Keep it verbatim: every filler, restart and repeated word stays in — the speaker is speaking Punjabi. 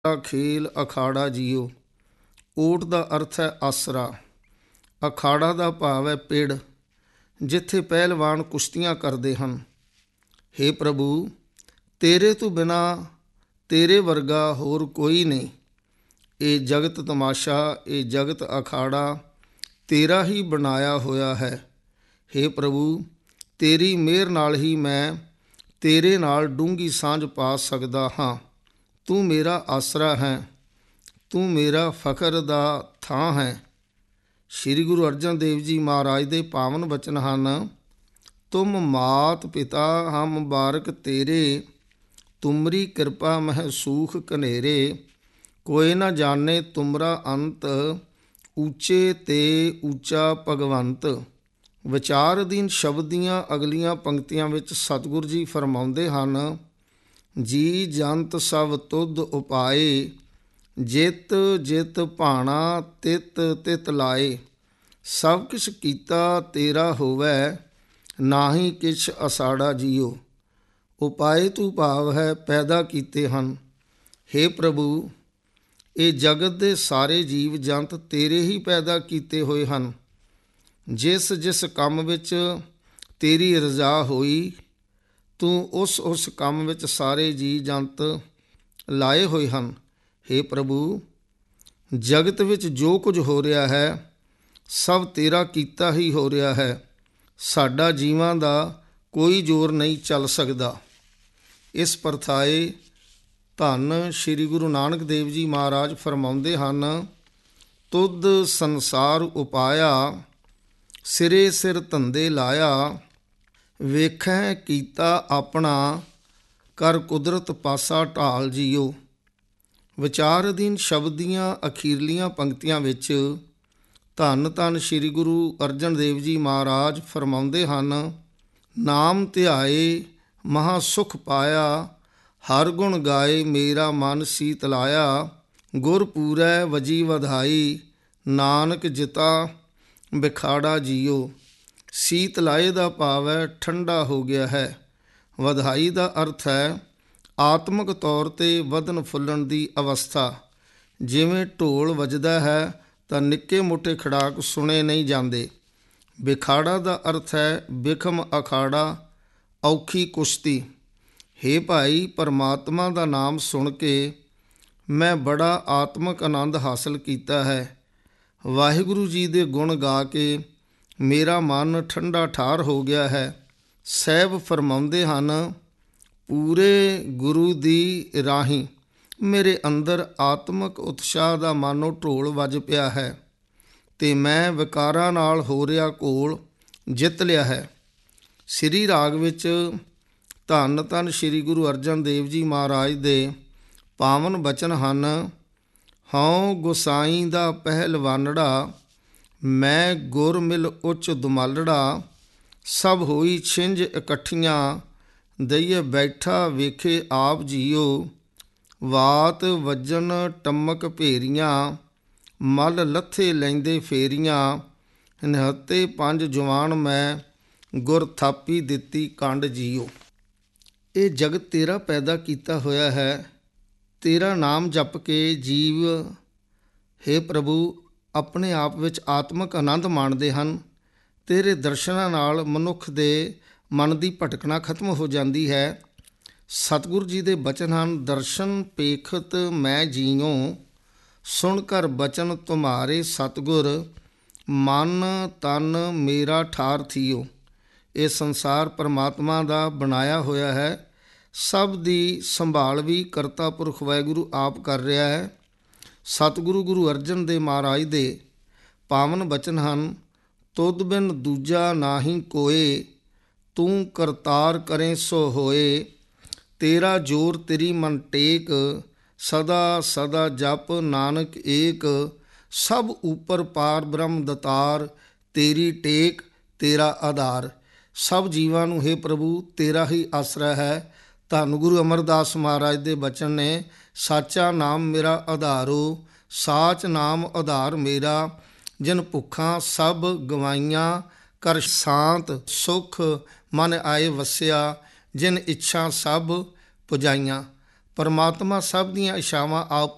ਖੇਲ ਅਖਾੜਾ ਜੀਓ। ਓਟ ਦਾ ਅਰਥ ਹੈ ਆਸਰਾ। ਅਖਾੜਾ ਦਾ ਭਾਵ ਹੈ ਪਿੜ, ਜਿੱਥੇ ਪਹਿਲਵਾਨ ਕੁਸ਼ਤੀਆਂ ਕਰਦੇ ਹਨ। ਹੇ ਪ੍ਰਭੂ, ਤੇਰੇ ਤੋਂ ਬਿਨਾਂ ਤੇਰੇ ਵਰਗਾ ਹੋਰ ਕੋਈ ਨਹੀਂ। ਇਹ ਜਗਤ ਤਮਾਸ਼ਾ, ਇਹ ਜਗਤ ਅਖਾੜਾ ਤੇਰਾ ਹੀ ਬਣਾਇਆ ਹੋਇਆ ਹੈ। ਹੇ ਪ੍ਰਭੂ, ਤੇਰੀ ਮਿਹਰ ਨਾਲ ਹੀ ਮੈਂ ਤੇਰੇ ਨਾਲ ਡੂੰਘੀ ਸਾਂਝ ਪਾ ਸਕਦਾ ਹਾਂ। ਤੂੰ ਮੇਰਾ ਆਸਰਾ ਹੈ, ਤੂੰ ਮੇਰਾ ਫਖਰ ਦਾ ਥਾਂ ਹੈ। ਸ਼੍ਰੀ ਗੁਰੂ ਅਰਜਨ ਦੇਵ ਜੀ ਮਹਾਰਾਜ ਦੇ ਪਾਵਨ ਬਚਨ ਹਨ। ਤੁਮ ਮਾਤ ਪਿਤਾ ਹਮ ਮੁਬਾਰਕ ਤੇਰੇ, ਤੁਮਰੀ ਕਿਰਪਾ ਮਹਿ ਸੂਖ ਕਨੇਰੇ। ਕੋਈ ਨਾ ਜਾਣੇ ਤੁਮਰਾ ਅੰਤ, ਉੱਚੇ ਤੇ ਉੱਚਾ ਭਗਵੰਤ। ਵਿਚਾਰ ਅਧੀਨ ਸ਼ਬਦ ਦੀਆਂ ਅਗਲੀਆਂ ਪੰਕਤੀਆਂ ਵਿੱਚ ਸਤਿਗੁਰੂ ਜੀ ਫਰਮਾਉਂਦੇ ਹਨ, ਜੀ ਜੰਤ ਸਭ ਤੁਧ ਉਪਾਏ, ਜਿਤ ਜਿਤ ਭਾਣਾ ਤਿਤ ਤਿਤ ਲਾਏ। ਸਭ ਕਿਛ ਕੀਤਾ ਤੇਰਾ ਹੋਵੈ, ਨਾਹੀ ਕਿਛ ਅਸਾੜਾ ਜੀਓ। ਉਪਾਏ ਤੋਂ ਭਾਵ ਹੈ ਪੈਦਾ ਕੀਤੇ ਹਨ। ਹੇ ਪ੍ਰਭੂ, ਇਹ ਜਗਤ ਦੇ ਸਾਰੇ ਜੀਵ ਜੰਤ ਤੇਰੇ ਹੀ ਪੈਦਾ ਕੀਤੇ ਹੋਏ ਹਨ। ਜਿਸ ਜਿਸ ਕੰਮ ਵਿੱਚ ਤੇਰੀ ਰਜ਼ਾ ਹੋਈ, ਤੂੰ ਉਸ ਉਸ ਕੰਮ ਵਿੱਚ ਸਾਰੇ ਜੀਅ ਜੰਤ ਲਾਏ ਹੋਏ ਹਨ। ਹੇ ਪ੍ਰਭੂ, ਜਗਤ ਵਿੱਚ ਜੋ ਕੁਝ ਹੋ ਰਿਹਾ ਹੈ ਸਭ ਤੇਰਾ ਕੀਤਾ ਹੀ ਹੋ ਰਿਹਾ ਹੈ। ਸਾਡਾ ਜੀਵਾਂ ਦਾ ਕੋਈ ਜ਼ੋਰ ਨਹੀਂ ਚੱਲ ਸਕਦਾ। ਇਸ ਪਰਥਾਏ ਧੰਨ ਸ਼੍ਰੀ ਗੁਰੂ ਨਾਨਕ ਦੇਵ ਜੀ ਮਹਾਰਾਜ ਫਰਮਾਉਂਦੇ ਹਨ, ਤੁਧ ਸੰਸਾਰ ਉਪਾਇਆ, ਸਿਰੇ ਸਿਰ ਧੰਦੇ ਲਾਇਆ। ਵੇਖੈ ਕੀਤਾ ਆਪਣਾ, ਕਰ ਕੁਦਰਤ ਪਾਸਾ ਢਾਲ ਜੀਓ। ਵਿਚਾਰ ਅਧੀਨ ਸ਼ਬਦ ਦੀਆਂ ਅਖੀਰਲੀਆਂ ਪੰਕਤੀਆਂ ਵਿੱਚ ਧੰਨ ਧੰਨ ਸ਼੍ਰੀ ਗੁਰੂ ਅਰਜਨ ਦੇਵ ਜੀ ਮਹਾਰਾਜ ਫਰਮਾਉਂਦੇ ਹਨ, ਨਾਮ ਧਿਆਏ ਮਹਾ ਸੁਖ ਪਾਇਆ, ਹਰ ਗੁਣ ਗਾਏ ਮੇਰਾ ਮਨ ਸੀਤ ਲਾਇਆ। ਗੁਰ ਪੂਰੈ ਵਜੀ ਵਧਾਈ, ਨਾਨਕ ਜਿਤਾ ਬਿਖਾੜਾ ਜੀਓ। ਸੀਤ ਲਾਏ ਦਾ ਭਾਵ ਹੈ ਠੰਡਾ ਹੋ ਗਿਆ ਹੈ। ਵਧਾਈ ਦਾ ਅਰਥ ਹੈ ਆਤਮਿਕ ਤੌਰ 'ਤੇ ਵਧਣ ਫੁੱਲਣ ਦੀ ਅਵਸਥਾ। ਜਿਵੇਂ ਢੋਲ ਵੱਜਦਾ ਹੈ ਤਾਂ ਨਿੱਕੇ ਮੋਟੇ ਖੜਾਕ ਸੁਣੇ ਨਹੀਂ ਜਾਂਦੇ। ਬਿਖਾੜਾ ਦਾ ਅਰਥ ਹੈ ਬਿਖਮ ਅਖਾੜਾ, ਔਖੀ ਕੁਸ਼ਤੀ। ਹੇ ਭਾਈ, ਪਰਮਾਤਮਾ ਦਾ ਨਾਮ ਸੁਣ ਕੇ ਮੈਂ ਬੜਾ ਆਤਮਿਕ ਆਨੰਦ ਹਾਸਲ ਕੀਤਾ ਹੈ। ਵਾਹਿਗੁਰੂ ਜੀ ਦੇ ਗੁਣ ਗਾ ਕੇ ਮੇਰਾ ਮਨ ਠੰਡਾ ਠਾਰ ਹੋ ਗਿਆ ਹੈ। ਸਾਹਿਬ ਫਰਮਾਉਂਦੇ ਹਨ, ਪੂਰੇ ਗੁਰੂ ਦੀ ਰਾਹੀਂ ਮੇਰੇ ਅੰਦਰ ਆਤਮਿਕ ਉਤਸ਼ਾਹ ਦਾ ਮਾਨੋ ਢੋਲ ਵੱਜ ਪਿਆ ਹੈ ਅਤੇ ਮੈਂ ਵਿਕਾਰਾਂ ਨਾਲ ਹੋ ਰਿਹਾ ਘੋਲ ਜਿੱਤ ਲਿਆ ਹੈ। ਸ੍ਰੀ ਰਾਗ ਵਿੱਚ ਧੰਨ ਧੰਨ ਸ਼੍ਰੀ ਗੁਰੂ ਅਰਜਨ ਦੇਵ ਜੀ ਮਹਾਰਾਜ ਦੇ ਪਾਵਨ ਬਚਨ ਹਨ, ਹਉ ਗੁਸਾਈ ਦਾ ਪਹਿਲਵਾਨੜਾ, ਮੈਂ ਗੁਰ ਮਿਲ ਉੱਚ ਦੁਮਾਲੜਾ। ਸਭ ਹੋਈ ਛਿੰਝ ਇਕੱਠੀਆਂ, ਦਈਏ ਬੈਠਾ ਵੇਖੇ ਆਪ ਜੀਓ। ਵਾਤ ਵੱਜਣ ਟੰਮਕ ਭੇਰੀਆਂ, ਮਲ ਲੱਥੇ ਲੈਂਦੇ ਫੇਰੀਆਂ। ਨਿਹੱਤੇ ਪੰਜ ਜਵਾਨ ਮੈਂ, ਗੁਰ ਥਾਪੀ ਦਿੱਤੀ ਕੰਡ ਜੀਓ। ਇਹ ਜਗਤ ਤੇਰਾ ਪੈਦਾ ਕੀਤਾ ਹੋਇਆ ਹੈ। ਤੇਰਾ ਨਾਮ ਜਪ ਕੇ ਜੀਵ, ਹੇ ਪ੍ਰਭੂ, ਆਪਣੇ ਆਪ ਵਿੱਚ ਆਤਮਿਕ ਆਨੰਦ ਮਾਣਦੇ ਹਨ। ਤੇਰੇ ਦਰਸ਼ਨਾਂ ਨਾਲ ਮਨੁੱਖ ਦੇ ਮਨ ਦੀ ਭਟਕਣਾ ਖਤਮ ਹੋ ਜਾਂਦੀ ਹੈ। ਸਤਿਗੁਰੂ ਜੀ ਦੇ ਬਚਨ ਹਨ, ਦਰਸ਼ਨ ਪੇਖਤ ਮੈਂ ਜੀਉ, ਸੁਣ ਕਰ ਬਚਨ ਤੁਮਹਾਰੇ ਸਤਿਗੁਰ। ਮਨ ਤਨ ਮੇਰਾ ਠਾਰ ਥੀਓ। ਇਹ ਸੰਸਾਰ ਪਰਮਾਤਮਾ ਦਾ ਬਣਾਇਆ ਹੋਇਆ ਹੈ। ਸਭ ਦੀ ਸੰਭਾਲ ਵੀ ਕਰਤਾ ਪੁਰਖ ਵਾਹਿਗੁਰੂ ਆਪ ਕਰ ਰਿਹਾ ਹੈ। ਸਤਿਗੁਰੂ ਗੁਰੂ ਅਰਜਨ ਦੇਵ ਮਹਾਰਾਜ ਦੇ ਪਾਵਨ ਬਚਨ ਹਨ, ਤੁਧ ਬਿਨ ਦੂਜਾ ਨਾਹੀ ਕੋਏ, ਤੂੰ ਕਰਤਾਰ ਕਰੇ ਸੋ ਹੋਏ। ਤੇਰਾ ਜੋਰ ਤੇਰੀ ਮਨ ਟੇਕ, ਸਦਾ ਸਦਾ ਜਪ ਨਾਨਕ ਏਕ। ਸਭ ਉੱਪਰ ਪਾਰ ਬ੍ਰਹਮ ਦਤਾਰ, ਤੇਰੀ ਟੇਕ ਤੇਰਾ ਆਧਾਰ। ਸਭ ਜੀਵਾਂ ਨੂੰ ਹੇ ਪ੍ਰਭੂ ਤੇਰਾ ਹੀ ਆਸਰਾ ਹੈ। ਧੰਨ ਗੁਰੂ ਅਮਰਦਾਸ ਮਹਾਰਾਜ ਦੇ ਬਚਨ ਨੇ, ਸਾਚਾ ਨਾਮ ਮੇਰਾ ਆਧਾਰੋ, ਸਾਚ ਨਾਮ ਆਧਾਰ ਮੇਰਾ। ਜਿਨ ਭੁੱਖਾਂ ਸਭ ਗਵਾਈਆਂ, ਕਰ ਸ਼ਾਂਤ ਸੁਖ ਮਨ ਆਏ ਵਸਿਆ। ਜਿਨ ਇੱਛਾ ਸਭ ਪੁਜਾਈਆਂ। ਪਰਮਾਤਮਾ ਸਭ ਦੀਆਂ ਇੱਛਾਵਾਂ ਆਪ